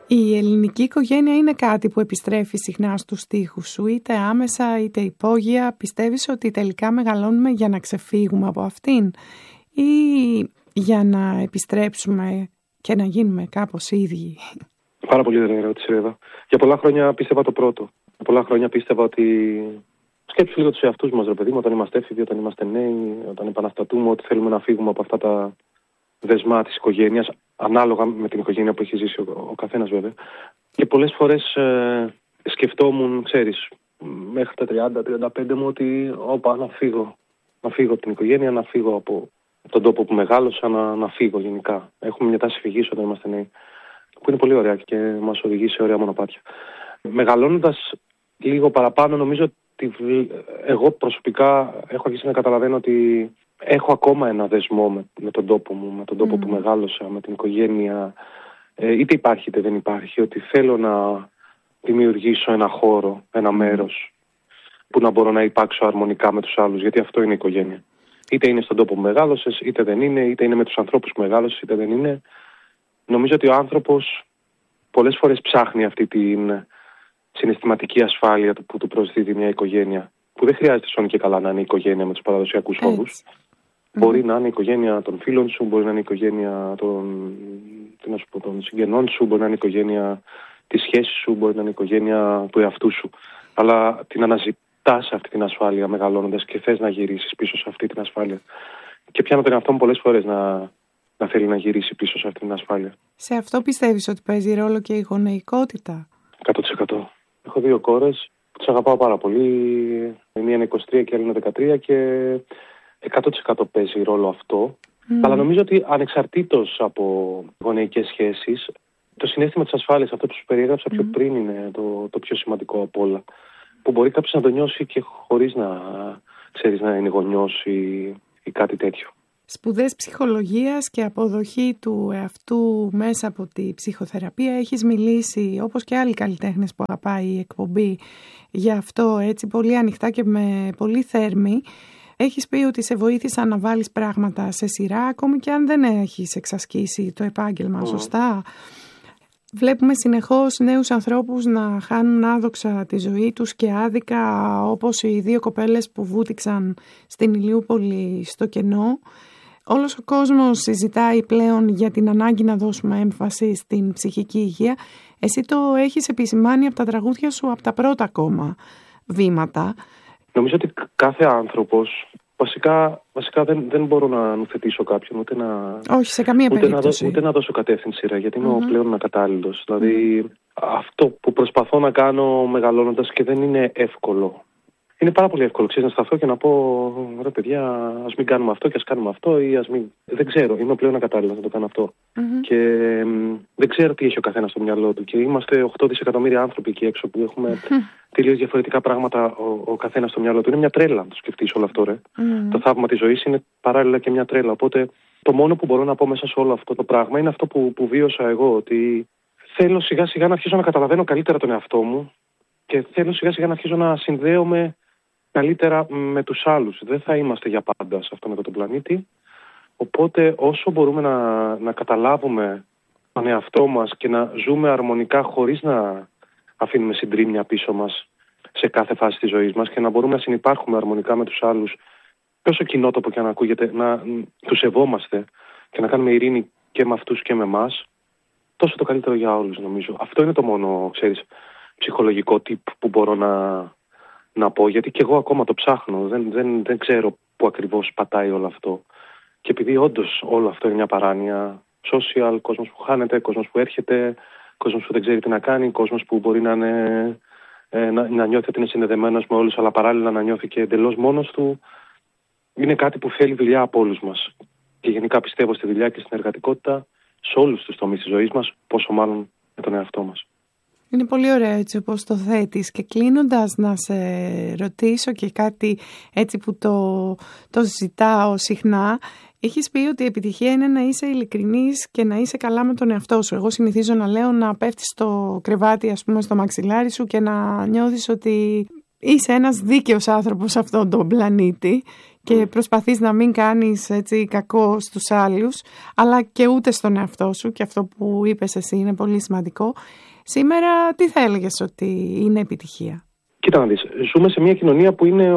Η ελληνική οικογένεια είναι κάτι που επιστρέφει συχνά στους στίχους σου, είτε άμεσα είτε υπόγεια. Πιστεύεις ότι τελικά μεγαλώνουμε για να ξεφύγουμε από αυτήν ή για να επιστρέψουμε και να γίνουμε κάπως ίδιοι? Πάρα πολύ ωραία ερώτηση, Εύα. Για πολλά χρόνια πίστευα το πρώτο. Για πολλά χρόνια πίστευα ότι... Σκέψου λίγο τους εαυτούς μας, ρε παιδί μου, όταν είμαστε έφηβοι, όταν είμαστε νέοι, όταν επαναστατούμε, ότι θέλουμε να φύγουμε από αυτά τα δεσμά της οικογένειας, ανάλογα με την οικογένεια που έχει ζήσει ο καθένας βέβαια. Και πολλές φορές σκεφτόμουν, ξέρεις, μέχρι τα 30-35 μου ότι να φύγω. Να φύγω από την οικογένεια, να φύγω από τον τόπο που μεγάλωσα, να φύγω γενικά. Έχουμε μια τάση φυγής όταν είμαστε νέοι, που είναι πολύ ωραία και μας οδηγεί σε ωραία μονοπάτια. Μεγαλώνοντας λίγο παραπάνω, νομίζω ότι εγώ προσωπικά έχω αρχίσει να καταλαβαίνω ότι έχω ακόμα ένα δεσμό με τον τόπο μου, με τον τόπο που μεγάλωσα, με την οικογένεια. Είτε υπάρχει είτε δεν υπάρχει, ότι θέλω να δημιουργήσω ένα χώρο, ένα μέρος που να μπορώ να υπάρξω αρμονικά με τους άλλους, γιατί αυτό είναι η οικογένεια. Είτε είναι στον τόπο που μεγάλωσες, είτε δεν είναι, είτε είναι με τους ανθρώπους που μεγάλωσες, είτε δεν είναι. Νομίζω ότι ο άνθρωπος πολλές φορές ψάχνει αυτή την συναισθηματική ασφάλεια που του προσδίδει μια οικογένεια, που δεν χρειάζεται σώνει και καλά να είναι η οικογένεια με τους παραδοσιακούς όρους. Μπορεί να είναι η οικογένεια των φίλων σου, μπορεί να είναι η οικογένεια των συγγενών σου, μπορεί να είναι η οικογένεια της σχέσης σου, μπορεί να είναι η οικογένεια του εαυτού σου. Αλλά την αναζητάς αυτή την ασφάλεια μεγαλώνοντας και θες να γυρίσεις πίσω σε αυτή την ασφάλεια. Και πιάνω τον εαυτό μου πολλές φορές να θέλει να γυρίσει πίσω σε αυτή την ασφάλεια. Σε αυτό πιστεύεις ότι παίζει ρόλο και η γονεϊκότητα? 100%. Έχω 2 κόρες που τις αγαπάω πάρα πολύ. Η μία είναι 23 και η άλλη είναι 13 και 100% παίζει ρόλο αυτό. Αλλά νομίζω ότι ανεξαρτήτως από γονεϊκές σχέσεις, το συναίσθημα της ασφάλειας, αυτό που σου περιέγραψα πιο πριν, είναι το πιο σημαντικό από όλα. Που μπορεί κάποιος να το νιώσει και χωρίς να ξέρεις να είναι γονιός ή κάτι τέτοιο. Σπουδές ψυχολογίας και αποδοχή του εαυτού μέσα από τη ψυχοθεραπεία. Έχεις μιλήσει, όπως και άλλοι καλλιτέχνες που αγαπάει η εκπομπή, για αυτό έτσι πολύ ανοιχτά και με πολύ θέρμη. Έχεις πει ότι σε βοήθησαν να βάλεις πράγματα σε σειρά, ακόμη και αν δεν έχεις εξασκήσει το επάγγελμα, σωστά? Βλέπουμε συνεχώς νέους ανθρώπους να χάνουν άδοξα τη ζωή τους και άδικα, όπως οι 2 κοπέλες που βούτυξαν στην Ηλιούπολη στο κενό. Όλος ο κόσμος συζητάει πλέον για την ανάγκη να δώσουμε έμφαση στην ψυχική υγεία. Εσύ το έχεις επισημάνει από τα τραγούδια σου, από τα πρώτα ακόμα βήματα. Νομίζω ότι κάθε άνθρωπος, βασικά δεν μπορώ να νουθετήσω κάποιον, ούτε να... Όχι, σε καμία περίπτωση. Ούτε να δώσω κατεύθυνση, γιατί είμαι πλέον ακατάλληλος. Δηλαδή, αυτό που προσπαθώ να κάνω μεγαλώνοντας και δεν είναι εύκολο. Είναι πάρα πολύ εύκολο, ξέρεις, να σταθώ και να πω, ρε παιδιά, ας μην κάνουμε αυτό και ας κάνουμε αυτό ή ας μην... Δεν ξέρω, είμαι πλέον ακατάλληλος να το κάνω αυτό. Και δεν ξέρω τι έχει ο καθένας στο μυαλό του. Και είμαστε 8 δισεκατομμύρια άνθρωποι εκεί έξω που έχουμε τελείως διαφορετικά πράγματα ο καθένας στο μυαλό του. Είναι μια τρέλα, αν το σκεφτείς όλο αυτό, ρε. Το θαύμα της ζωής είναι παράλληλα και μια τρέλα. Οπότε το μόνο που μπορώ να πω μέσα σε όλο αυτό το πράγμα είναι αυτό που βίωσα εγώ, ότι θέλω σιγά σιγά να αρχίσω να καταλαβαίνω καλύτερα τον εαυτό μου και θέλω σιγά σιγά να αρχίσω να συνδέομαι καλύτερα με τους άλλους. Δεν θα είμαστε για πάντα σε αυτόν εδώ τον πλανήτη. Οπότε όσο μπορούμε να καταλάβουμε τον εαυτό μας και να ζούμε αρμονικά χωρίς να αφήνουμε συντρίμμια πίσω μας σε κάθε φάση της ζωής μας και να μπορούμε να συνυπάρχουμε αρμονικά με τους άλλους, όσο κοινότοπο και αν ακούγεται, να τους σεβόμαστε και να κάνουμε ειρήνη και με αυτούς και με εμάς, τόσο το καλύτερο για όλους, νομίζω. Αυτό είναι το μόνο, ξέρεις, ψυχολογικό tip που μπορώ να πω, γιατί και εγώ ακόμα το ψάχνω. Δεν ξέρω πού ακριβώς πατάει όλο αυτό. Και επειδή όντως όλο αυτό είναι μια παράνοια, social, κόσμος που χάνεται, κόσμος που έρχεται, κόσμος που δεν ξέρει τι να κάνει, κόσμος που μπορεί να νιώθει ότι είναι συνδεδεμένος με όλους, αλλά παράλληλα να νιώθει και εντελώς μόνος του, είναι κάτι που θέλει δουλειά από όλους μας. Και γενικά πιστεύω στη δουλειά και στην εργατικότητα σε όλους τους τομείς της ζωής μας, πόσο μάλλον με τον εαυτό μας. Είναι πολύ ωραίο έτσι όπως το θέτεις. Και κλείνοντας να σε ρωτήσω και κάτι έτσι που το ζητάω συχνά. Έχεις πει ότι η επιτυχία είναι να είσαι ειλικρινής και να είσαι καλά με τον εαυτό σου. Εγώ συνηθίζω να λέω να πέφτεις στο κρεβάτι, ας πούμε, στο μαξιλάρι σου και να νιώθεις ότι είσαι ένας δίκαιος άνθρωπος σε αυτόν τον πλανήτη και προσπαθείς να μην κάνεις έτσι κακό στους άλλους, αλλά και ούτε στον εαυτό σου, και αυτό που είπες εσύ είναι πολύ σημαντικό. Σήμερα τι θα έλεγες ότι είναι επιτυχία? Κοίτα να δεις, ζούμε σε μια κοινωνία που είναι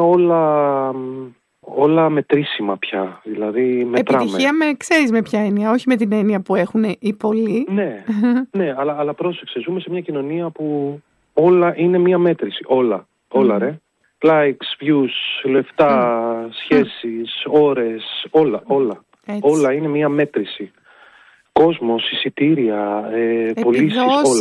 όλα μετρήσιμα πια, δηλαδή μετράμε. Επιτυχία ξέρεις με ποια έννοια, όχι με την έννοια που έχουν οι πολλοί. Ναι, αλλά πρόσεξε, ζούμε σε μια κοινωνία που όλα είναι μια μέτρηση, όλα ρε. Likes, views, λεφτά, σχέσεις, ώρες, όλα. Έτσι. Όλα είναι μια μέτρηση. Κόσμος, εισιτήρια, πωλήσεις,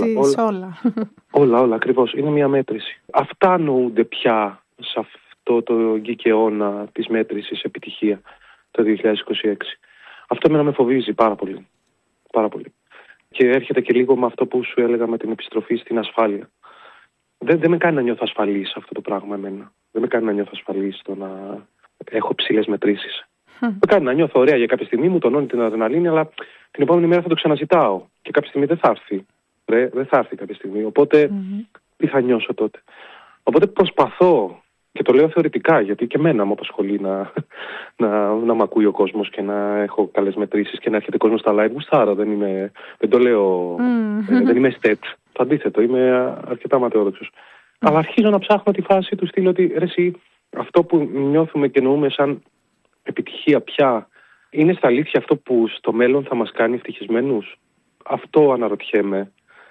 όλα, ακριβώς. Είναι μια μέτρηση. Αυτά νοούνται πια σε αυτό το γκικαιώνα της μέτρησης επιτυχία το 2026. Αυτό εμένα με φοβίζει πάρα πολύ. Πάρα πολύ. Και έρχεται και λίγο με αυτό που σου έλεγα με την επιστροφή στην ασφάλεια. Δεν με κάνει να νιώθω ασφαλής αυτό το πράγμα εμένα. Δεν με κάνει να νιώθω ασφαλής το να έχω ψηλές μετρήσεις. Με κάνει να νιώθω ωραία για κάποια στιγμή, μου τονώνει την αδρεναλίνη, αλλά την επόμενη μέρα θα το ξαναζητάω. Και κάποια στιγμή δεν θα έρθει. Δεν θα έρθει κάποια στιγμή. Οπότε τι θα νιώσω τότε? Οπότε προσπαθώ, και το λέω θεωρητικά, γιατί και εμένα μου απασχολεί να μ' ακούει ο κόσμος και να έχω καλές μετρήσεις και να έρχεται κόσμος στα live. Γουστάρω, δεν το λέω, δεν είμαι στέτ. Το αντίθετο, είμαι αρκετά ματαιόδοξος. Αλλά αρχίζω να ψάχνω τη φάση του στυλ ότι ρε εσύ, αυτό που νιώθουμε και εννοούμε σαν επιτυχία πια, είναι στα αλήθεια αυτό που στο μέλλον θα μας κάνει ευτυχισμένους? Αυτό αναρωτιέμαι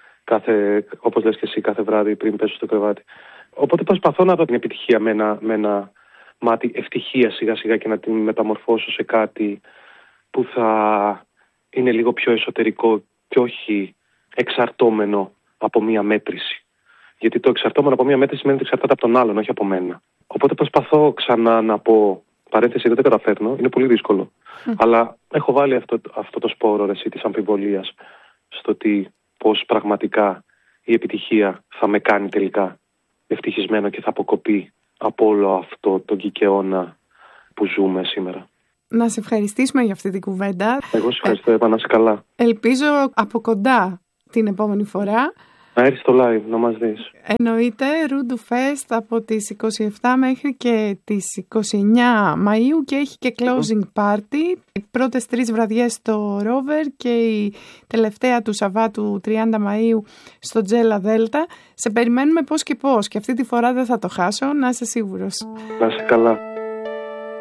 όπως λες και εσύ, κάθε βράδυ πριν πέσω στο κρεβάτι. Οπότε προσπαθώ να δω την επιτυχία με ένα μάτι ευτυχία σιγά σιγά και να την μεταμορφώσω σε κάτι που θα είναι λίγο πιο εσωτερικό και όχι εξαρτώμενο από μία μέτρηση. Γιατί το εξαρτώμενο από μία μέτρηση σημαίνει ότι εξαρτάται από τον άλλον, όχι από μένα. Οπότε προσπαθώ ξανά να πω, παρένθεση, δεν το καταφέρνω, είναι πολύ δύσκολο. Αλλά έχω βάλει αυτό το σπόρο της αμφιβολίας στο πώς πραγματικά η επιτυχία θα με κάνει τελικά ευτυχισμένο και θα αποκοπεί από όλο αυτό το γκικαιώνα που ζούμε σήμερα. Να σε ευχαριστήσουμε για αυτή την κουβέντα. Εγώ σε ευχαριστώ, Εύα, να είσαι καλά. Ελπίζω από κοντά την επόμενη φορά να έρθεις στο live, να μας δεις. Εννοείται, Ρούντου Fest από τις 27 μέχρι και τις 29 Μαΐου και έχει και closing party. Οι πρώτες 3 βραδιές στο Rover και η τελευταία του Σαββάτου 30 Μαΐου στο Τζέλα Δέλτα. Σε περιμένουμε πώς και πώς και αυτή τη φορά δεν θα το χάσω, να είσαι σίγουρος. Να είσαι καλά.